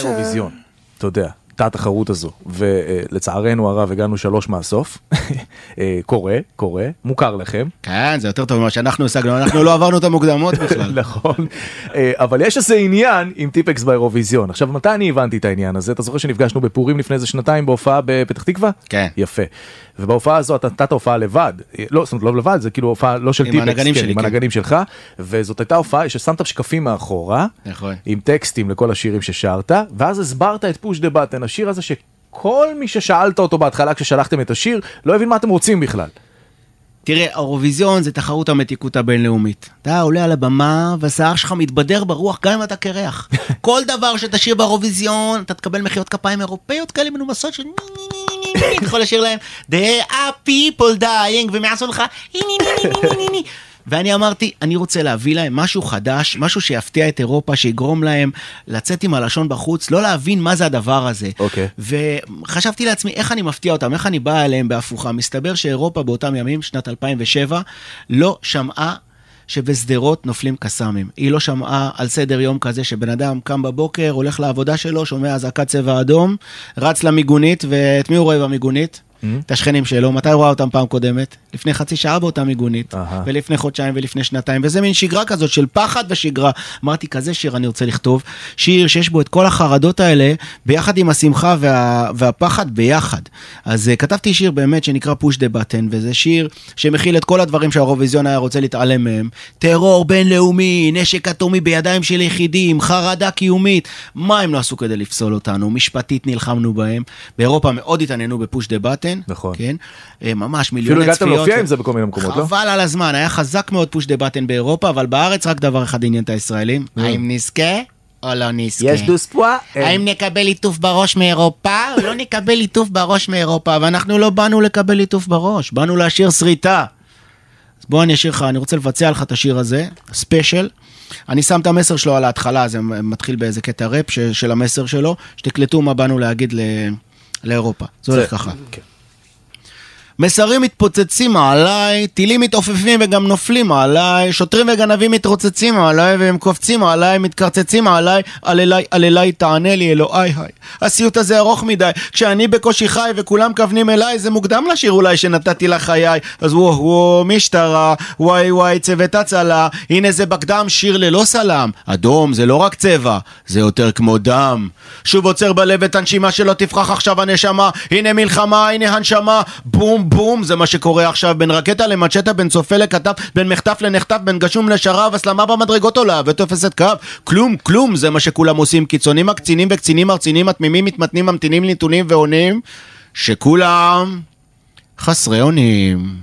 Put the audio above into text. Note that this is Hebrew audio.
האירוויזיון, אתה יודע, הייתה התחרות הזו, ולצערנו הרב הגענו 3 מהסוף, קורה, מוכר לכם. כן, זה יותר טוב ממה שאנחנו השגנו, אנחנו לא עברנו את המוקדמות בכלל. נכון, אבל יש איזה עניין עם טיפקס באירוויזיון. עכשיו, מתי אני הבנתי את העניין הזה? אתה זוכר שנפגשנו בפורים לפני איזה 2 בהופעה בפתח תקווה? כן. יפה. ובהופעה הזו אתה נתת הופעה לבד, לא, זאת אומרת, לא לבד, זה כאילו הופעה לא של טיפקס, עם הנגנים שלך, וזאת הייתה הופעה ששמת שקפים מאחורה, עם טקסטים לכל השירים ששרת, ואז הסברת את פוש דה בטן, השיר הזה שכל מי ששאלת אותו בהתחלה כששלחתם את השיר, לא הבין מה אתם רוצים בכלל. תראה, האירוויזיון זה תחרות המתיקות הבינלאומית. אתה עולה על הבמה, והשיער שלך מתבדר ברוח גם אם אתה קרח. כל דבר שתשאיר באירוויזיון, אתה תקבל מחיאות כפיים אירופאיות כאלה מנומסות של אתה יכול לשיר להם There are people dying, והם יעשו לך ואני אמרתי, אני רוצה להביא להם משהו חדש, משהו שיפתיע את אירופה, שיגרום להם לצאת עם הלשון בחוץ, לא להבין מה זה הדבר הזה. וחשבתי לעצמי, איך אני מפתיע אותם, איך אני בא אליהם בהפוכה. מסתבר שאירופה באותם ימים, שנת 2007, לא שמעה שבסדרות נופלים קסמים. היא לא שמעה על סדר יום כזה שבן אדם קם בבוקר, הולך לעבודה שלו, שומע אזעקת צבע אדום, רץ למיגונית, ואת מי הוא רואה במיגונית? את השכנים שלו, מתי רואה אותם פעם קודמת? לפני חצי שעה באותה מיגונית, ולפני חודשיים ולפני שנתיים, וזה מין שגרה כזאת של פחד ושגרה. אמרתי, כזה שיר אני רוצה לכתוב, שיר שיש בו את כל החרדות האלה, ביחד עם השמחה והפחד ביחד. אז כתבתי שיר באמת שנקרא פוש דה בטן, וזה שיר שמכיל את כל הדברים שהאירוויזיון היה רוצה להתעלם מהם. טרור בינלאומי, נשק אטומי בידיים של יחידים, חרדה קיומית. מה הם לא עשו כדי לפסול אותנו? משפטית נלחמנו בהם. באירופה מאוד התעניינו בפוש דה בטן. נכון. כן? ממש מיליוני צפיות. אפילו הגעתם להופיע עם זה בכל מיני מקומות, לא? חבל על הזמן, היה חזק מאוד פוש דה בטן באירופה, אבל בארץ רק דבר אחד עניין את הישראלים. האם נזכה או לא נזכה? יש דוספואה? האם נקבל ליטוף בראש מאירופה או לא נקבל ליטוף בראש מאירופה? ואנחנו לא באנו לקבל ליטוף בראש, באנו להשאיר שריטה. אז בוא אני אשאיר לך, אני רוצה לבצע לך את השיר הזה, ספיישל. אני שם את המסר שלו על ההתחלה, זה מתחיל באיזה קטע ראפ של המסר שלו, שתקלטו מה באנו להגיד לאירופה. זה הולך ככה. מסרים מתפוצצים עליי, טילים מתעופפים וגם נופלים עליי, שוטרים וגנבים מתרוצצים עליי והם קופצים עליי, מתקרצצים עליי, על אליי תענה לי אלוהי היי. הסיוט הזה ארוך מדי, כשאני בקושי חי וכולם כוונים אליי, זה מוקדם לשיר אולי שנתתי לחיי, אז וואו משטרה, וואי צוות הצלה, הנה זה בקדם שיר ללא סלם, אדום זה לא רק צבע, זה יותר כמו דם, שוב עוצר בלב את הנשימה שלא תפרח עכשיו הנשמה, הנה מלחמה, הנה הנשמה, בום בום, זה מה שקורה עכשיו בין רקטה למצ'טה, בין צופה לכתב, בין מחטף לנחטף, בין גשום לשרב, הסלמה במדרגות עולה ותופסת קו, כלום, זה מה שכולם עושים, קיצונים הקצינים וקצינים הרצינים, התמימים מתמתנים, ממתינים לנתונים ועונים, שכולם חסרי אונים.